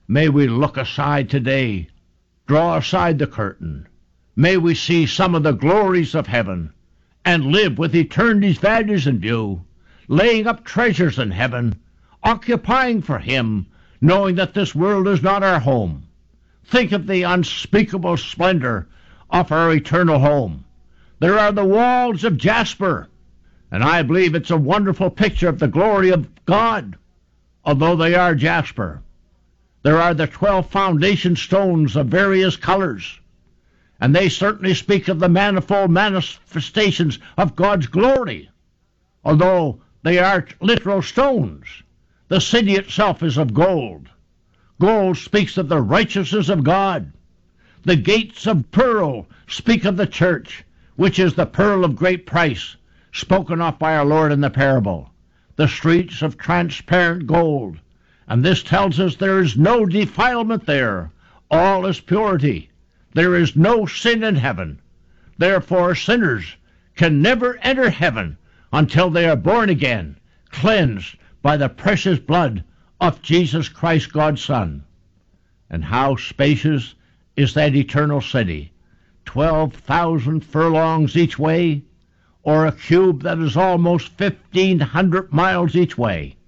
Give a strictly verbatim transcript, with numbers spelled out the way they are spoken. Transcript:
May we look aside today, draw aside the curtain. May we see some of the glories of heaven, and live with eternity's values in view, laying up treasures in heaven, occupying for Him, knowing that this world is not our home. Think of the unspeakable splendor of our eternal home. There are the walls of jasper, and I believe it's a wonderful picture of the glory of God, although they are jasper. There are the twelve foundation stones of various colors, and they certainly speak of the manifold manifestations of God's glory, although they are literal stones. The city itself is of gold. Gold speaks of the righteousness of God. The gates of pearl speak of the church, which is the pearl of great price, spoken of by our Lord in the parable. The streets of transparent gold, and this tells us there is no defilement there. All is purity. There is no sin in heaven. Therefore sinners can never enter heaven until they are born again, cleansed by the precious blood of Jesus Christ, God's Son. And how spacious is that eternal city, twelve thousand furlongs each way, or a cube that is almost fifteen hundred miles each way.